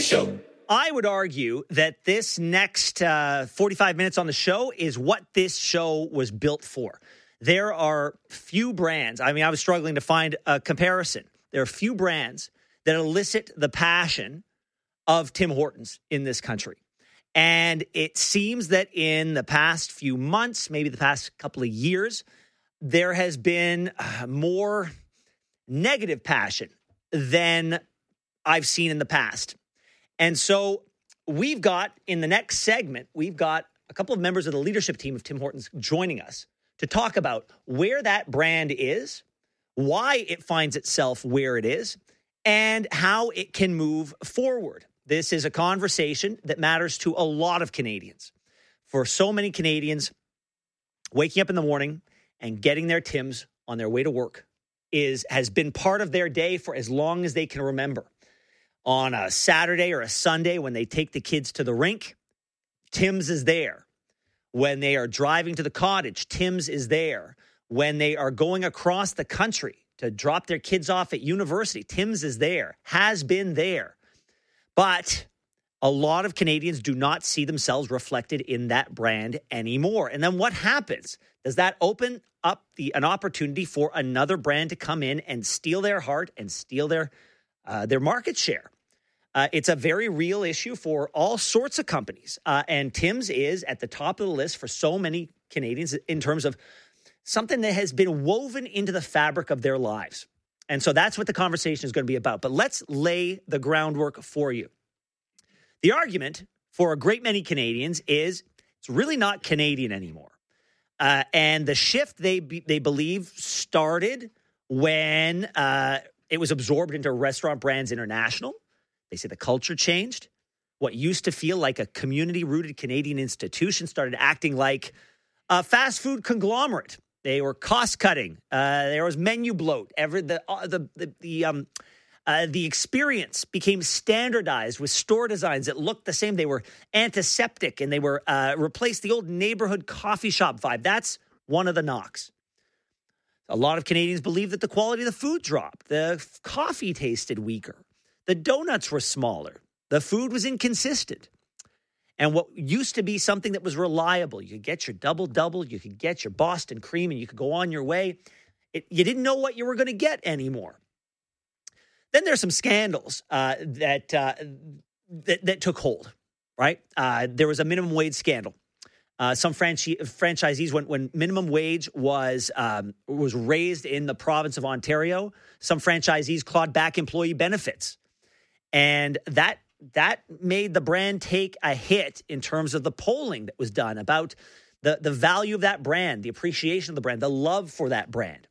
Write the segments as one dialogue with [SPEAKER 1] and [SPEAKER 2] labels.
[SPEAKER 1] Show.
[SPEAKER 2] I would argue that this next 45 minutes on the show is what this show was built for. There are few brands. I mean, I was struggling to find a comparison. There are few brands that elicit the passion of Tim Hortons in this country. And it seems that in the past few months, maybe the past couple of years, there has been more negative passion than I've seen in the past. And so we've got, in the next segment, we've got a couple of members of the leadership team of Tim Hortons joining us to talk about where that brand is, why it finds itself where it is, and how it can move forward. This is a conversation that matters to a lot of Canadians. For so many Canadians, waking up in the morning and getting their Tims on their way to work has been part of their day for as long as they can remember. On a Saturday or a Sunday when they take the kids to the rink, Tim's is there. When they are driving to the cottage, Tim's is there. When they are going across the country to drop their kids off at university, Tim's is there, has been there. But a lot of Canadians do not see themselves reflected in that brand anymore. And then what happens? Does that open up an opportunity for another brand to come in and steal their heart and steal their market share? It's a very real issue for all sorts of companies. And Tim's is at the top of the list for so many Canadians in terms of something that has been woven into the fabric of their lives. And so that's what the conversation is going to be about. But let's lay the groundwork for you. The argument for a great many Canadians is it's really not Canadian anymore. And the shift, they believe, started when it was absorbed into Restaurant Brands International. They say the culture changed. What used to feel like a community-rooted Canadian institution started acting like a fast food conglomerate. They were cost-cutting. There was menu bloat. The experience became standardized with store designs that looked the same. They were antiseptic, and they were replaced the old neighborhood coffee shop vibe. That's one of the knocks. A lot of Canadians believe that the quality of the food dropped. The coffee tasted weaker. The donuts were smaller. The food was inconsistent. And what used to be something that was reliable, you could get your double-double, you could get your Boston cream, and you could go on your way. You didn't know what you were going to get anymore. Then there's some scandals that took hold, right? There was a minimum wage scandal. Some franchisees, when minimum wage was raised in the province of Ontario, some franchisees clawed back employee benefits. And that made the brand take a hit in terms of the polling that was done about the value of that brand, the appreciation of the brand, the love for that brand.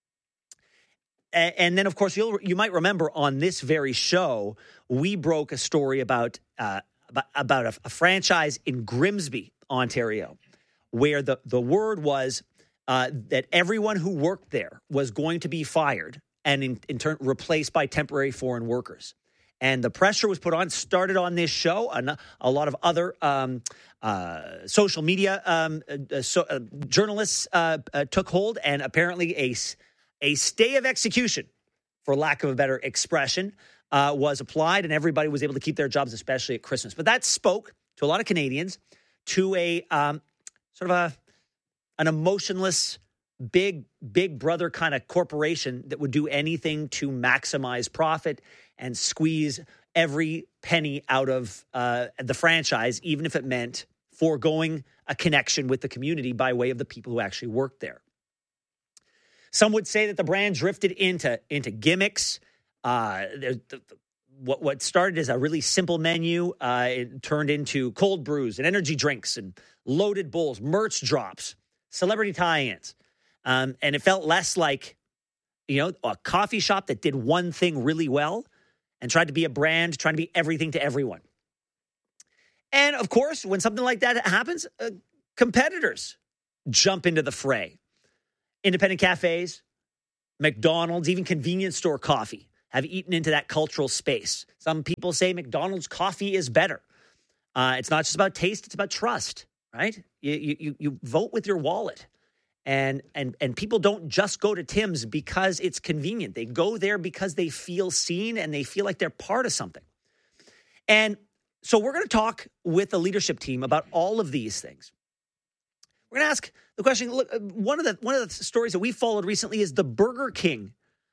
[SPEAKER 2] And then, of course, you might remember on this very show, we broke a story about a franchise in Grimsby, Ontario, where the word was that everyone who worked there was going to be fired and in turn replaced by temporary foreign workers. And the pressure was put on, started on this show. A lot of other social media journalists took hold, and apparently a stay of execution, for lack of a better expression, was applied, and everybody was able to keep their jobs, especially at Christmas. But that spoke to a lot of Canadians to a sort of an emotionless, big brother kind of corporation that would do anything to maximize profit and squeeze every penny out of the franchise, even if it meant foregoing a connection with the community by way of the people who actually worked there. Some would say that the brand drifted into gimmicks. What started as a really simple menu, it turned into cold brews and energy drinks and loaded bowls, merch drops, celebrity tie-ins. And it felt less like, a coffee shop that did one thing really well and tried to be a brand, trying to be everything to everyone. And, of course, when something like that happens, competitors jump into the fray. Independent cafes, McDonald's, even convenience store coffee have eaten into that cultural space. Some people say McDonald's coffee is better. It's not just about taste, it's about trust, right? You vote with your wallet. And people don't just go to Tim's because it's convenient. They go there because they feel seen and they feel like they're part of something. And so we're going to talk with the leadership team about all of these things. We're going to ask the question, look, one of the stories that we followed recently is the Burger King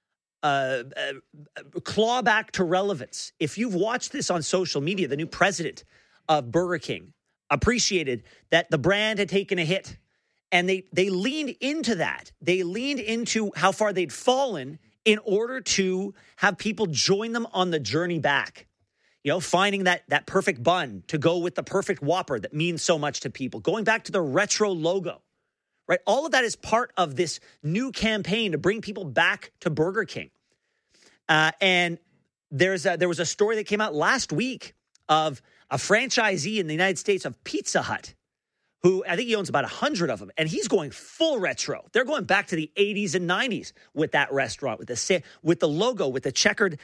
[SPEAKER 2] clawback to relevance. If you've watched this on social media, the new president of Burger King appreciated that the brand had taken a hit, and they leaned into that. They leaned into how far they'd fallen in order to have people join them on the journey back. Finding that perfect bun to go with the perfect Whopper that means so much to people. Going back to the retro logo, right? All of that is part of this new campaign to bring people back to Burger King. And there was a story that came out last week of a franchisee in the United States of Pizza Hut, who I think he owns about 100 of them, and he's going full retro. They're going back to the 80s and 90s with that restaurant, with the logo, with the checkered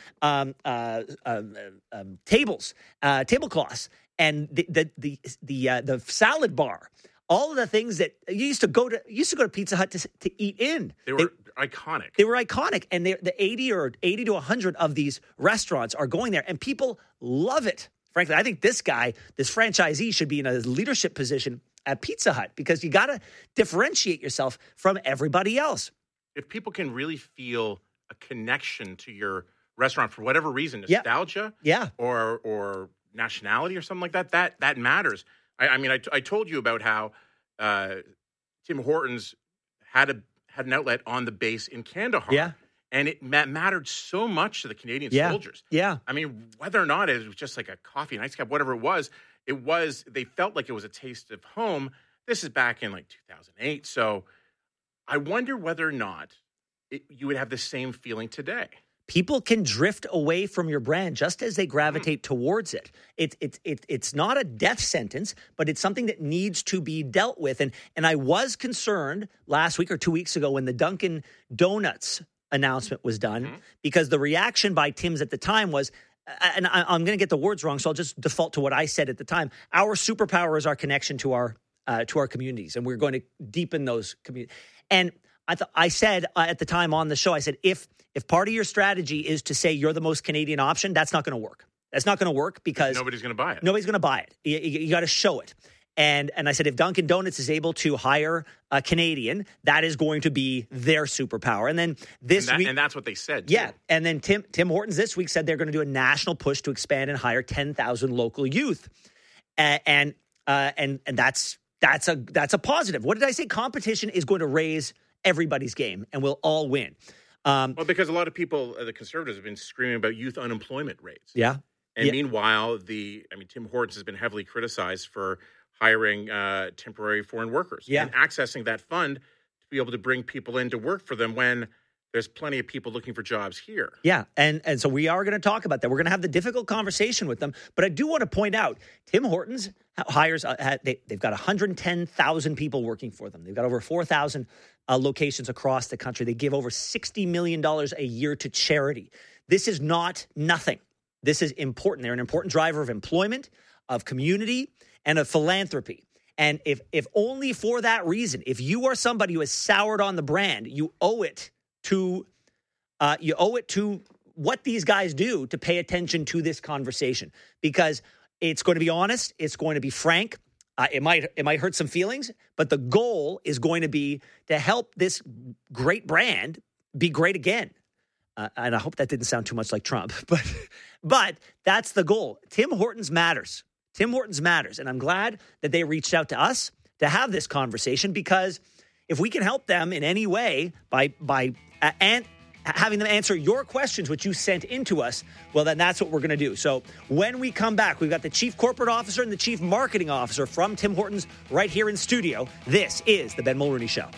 [SPEAKER 2] tablecloths, and the salad bar. All of the things that you used to go to Pizza Hut to eat in.
[SPEAKER 1] They were iconic.
[SPEAKER 2] They were iconic, and the 80 to 100 of these restaurants are going there, and people love it. Frankly, I think this franchisee should be in a leadership position at Pizza Hut, because you got to differentiate yourself from everybody else.
[SPEAKER 1] If people can really feel a connection to your restaurant for whatever reason, nostalgia, or nationality or something like that matters. I told you about how Tim Hortons had an outlet on the base in Kandahar, and it mattered so much to the Canadian soldiers.
[SPEAKER 2] Yeah,
[SPEAKER 1] I mean, whether or not it was just like a coffee, an ice cap, whatever it was. They felt like it was a taste of home. This is back in 2008. So I wonder whether or not you would have the same feeling today.
[SPEAKER 2] People can drift away from your brand just as they gravitate towards it. It's not a death sentence, but it's something that needs to be dealt with. And I was concerned last week or 2 weeks ago when the Dunkin' Donuts announcement was done, because the reaction by Tim's at the time was, and I'm going to get the words wrong, so I'll just default to what I said at the time. Our superpower is our connection to our communities, and we're going to deepen those communities. And I said at the time on the show, I said, if part of your strategy is to say you're the most Canadian option, that's not going to work. That's not going to work because
[SPEAKER 1] nobody's going to buy it.
[SPEAKER 2] Nobody's going to buy it. You got to show it. And I said, if Dunkin' Donuts is able to hire a Canadian, that is going to be their superpower. And then this week,
[SPEAKER 1] and that's what they said, too.
[SPEAKER 2] Yeah. And then Tim Hortons this week said they're going to do a national push to expand and hire 10,000 local youth. And that's a positive. What did I say? Competition is going to raise everybody's game, and we'll all win.
[SPEAKER 1] Well, because a lot of people, the Conservatives, have been screaming about youth unemployment rates.
[SPEAKER 2] Yeah.
[SPEAKER 1] And meanwhile, Tim Hortons has been heavily criticized for hiring temporary foreign workers and accessing that fund to be able to bring people in to work for them when there's plenty of people looking for jobs here.
[SPEAKER 2] Yeah, and so we are going to talk about that. We're going to have the difficult conversation with them. But I do want to point out, Tim Hortons hires, they've got 110,000 people working for them. They've got over 4,000 locations across the country. They give over $60 million a year to charity. This is not nothing. This is important. They're an important driver of employment, of community, and of philanthropy. And if only for that reason, if you are somebody who has soured on the brand, you owe it to what these guys do to pay attention to this conversation, because it's going to be honest, it's going to be frank. It might hurt some feelings, but the goal is going to be to help this great brand be great again. And I hope that didn't sound too much like Trump, but that's the goal. Tim Hortons matters. Tim Hortons matters. And I'm glad that they reached out to us to have this conversation, because if we can help them in any way by having them answer your questions, which you sent into us, well, then that's what we're going to do. So when we come back, we've got the Chief Corporate Officer and the Chief Marketing Officer from Tim Hortons right here in studio. This is The Ben Mulroney Show.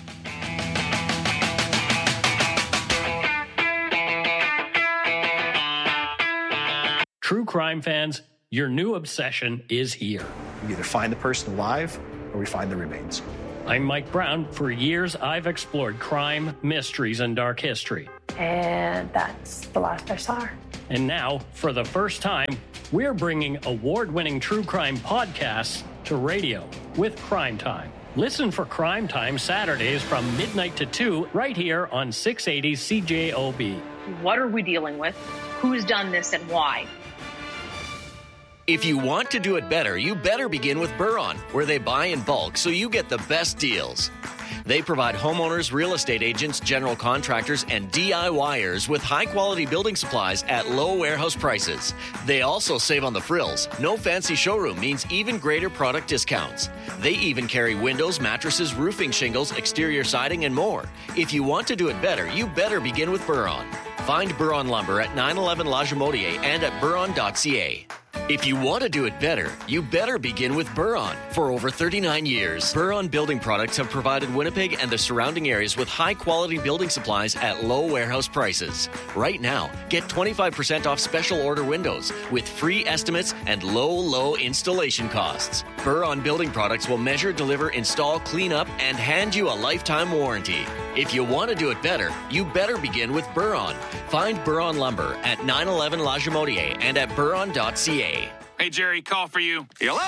[SPEAKER 3] True crime fans, your new obsession is here.
[SPEAKER 4] We either find the person alive or we find the remains.
[SPEAKER 3] I'm Mike Brown. For years, I've explored crime, mysteries, and dark history.
[SPEAKER 5] And that's the last I saw her.
[SPEAKER 3] And now, for the first time, we're bringing award-winning true crime podcasts to radio with Crime Time. Listen for Crime Time Saturdays from midnight to 2 right here on 680 CJOB.
[SPEAKER 6] What are we dealing with? Who's done this and why? If you want to do it better, you better begin with Buron, where they buy in bulk so you get the best deals. They provide homeowners, real estate agents, general contractors, and DIYers with high-quality building supplies at low warehouse prices. They also save on the frills. No fancy showroom means even greater product discounts. They even carry windows, mattresses, roofing shingles, exterior siding, and more. If you want to do it better, you better begin with Buron. Find Buron Lumber at 911 La Jamodier and at buron.ca. If you want to do it better, you better begin with Buron. For over 39 years, Buron Building Products have provided Winnipeg and the surrounding areas with high-quality building supplies at low warehouse prices. Right now, get 25% off special order windows with free estimates and low installation costs. Buron Building Products will measure, deliver, install, clean up, and hand you a lifetime warranty. If you want to do it better, you better begin with Buron. Find Buron Lumber at 911 La Jamodier and at buron.ca.
[SPEAKER 7] Hey, Jerry, call for you.
[SPEAKER 8] Hello?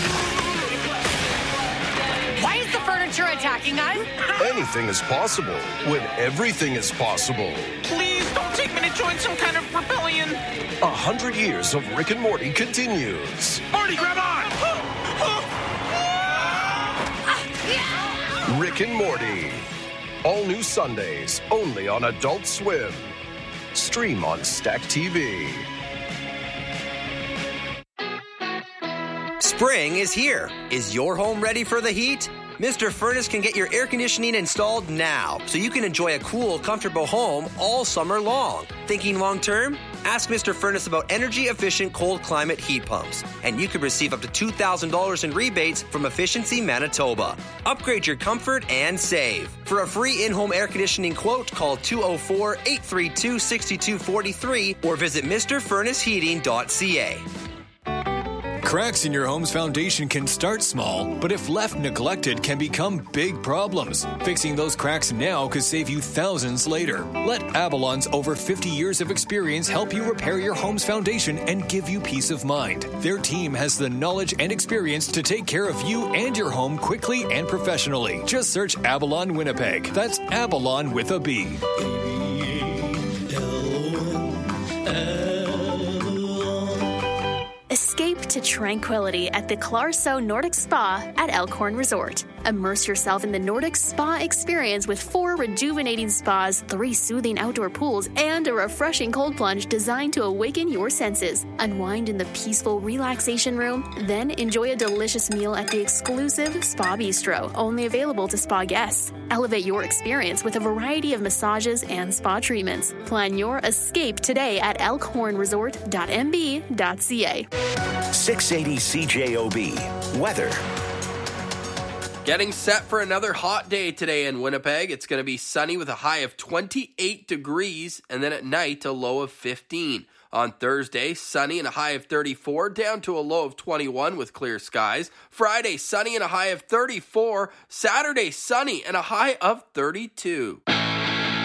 [SPEAKER 8] Why is the furniture attacking us?
[SPEAKER 9] Anything is possible when everything is possible.
[SPEAKER 7] Please don't take me to join some kind of rebellion.
[SPEAKER 9] 100 years of Rick and Morty continues.
[SPEAKER 7] Morty, grab on!
[SPEAKER 9] Rick and Morty. All new Sundays, only on Adult Swim. Stream on Stack TV.
[SPEAKER 10] Spring is here. Is your home ready for the heat? Mr. Furnace can get your air conditioning installed now, so you can enjoy a cool, comfortable home all summer long. Thinking long term? Ask Mr. Furnace about energy-efficient cold climate heat pumps, and you could receive up to $2,000 in rebates from Efficiency Manitoba. Upgrade your comfort and save. For a free in-home air conditioning quote, call 204-832-6243 or visit MrFurnaceHeating.ca.
[SPEAKER 11] Cracks in your home's foundation can start small, but if left neglected can become big problems. Fixing those cracks now could save you thousands later. Let Avalon's over 50 years of experience help you repair your home's foundation and give you peace of mind. Their team has the knowledge and experience to take care of you and your home quickly and professionally. Just search Avalon Winnipeg. That's Avalon with a B.
[SPEAKER 12] Escape to tranquility at the Clarso Nordic Spa at Elkhorn Resort. Immerse yourself in the Nordic Spa experience with 4 rejuvenating spas, 3 soothing outdoor pools, and a refreshing cold plunge designed to awaken your senses. Unwind in the peaceful relaxation room, then enjoy a delicious meal at the exclusive Spa Bistro, only available to spa guests. Elevate your experience with a variety of massages and spa treatments. Plan your escape today at elkhornresort.mb.ca.
[SPEAKER 13] 680 CJOB. Weather.
[SPEAKER 14] Getting set for another hot day today in Winnipeg. It's going to be sunny with a high of 28 degrees and then at night a low of 15. On Thursday, sunny and a high of 34, down to a low of 21 with clear skies. Friday, sunny and a high of 34. Saturday, sunny and a high of 32.